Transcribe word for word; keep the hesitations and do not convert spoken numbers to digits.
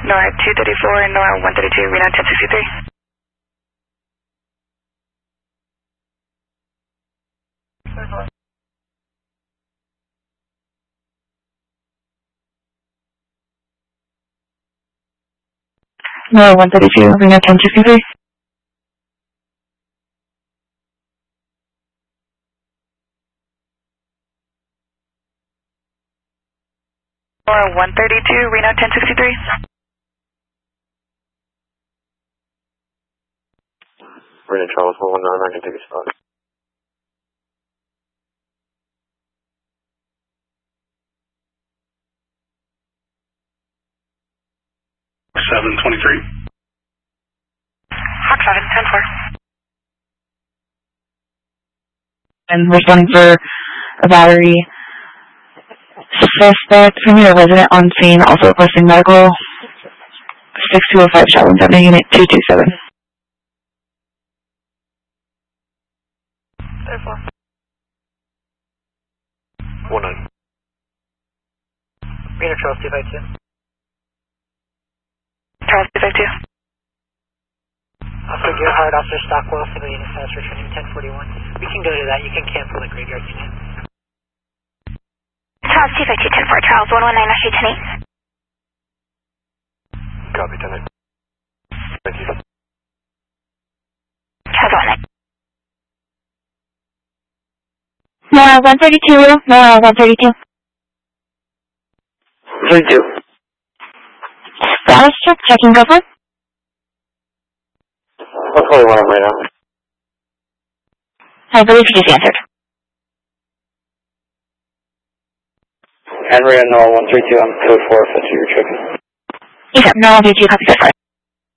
NOAA two thirty-four and NOAA one thirty-two, Reno ten sixty-three. NOAA one thirty-two, Reno ten sixty-three. NOAA one thirty-two, Reno ten sixty-three. Reno Charles one one nine, I can take a spot. seven twenty-three. Hawk seven, ten four. And responding for a battery suspect, premier resident on scene, also requesting medical. six two oh five, Shotgun seven, unit two two seven. one nine. Reno Charles two five two. Charles two five two. Officer Gearhart, Officer Stockwell, single unit status returning ten forty-one. We can go to that. You can cancel the graveyard unit. Charles two five two, ten four, Charles one one nine, Street ten eight. Copy, ten eight. Thank you. Charles one nine. NOAA one thirty-two, NOAA one thirty-two. thirty-two. Status check, checking cover. I'll call you when I'm right now. I believe you just answered. Henry and NOAA one three two, I'm code four, if that's what you're checking. Yes, sir. NOAA one thirty-two, copy that.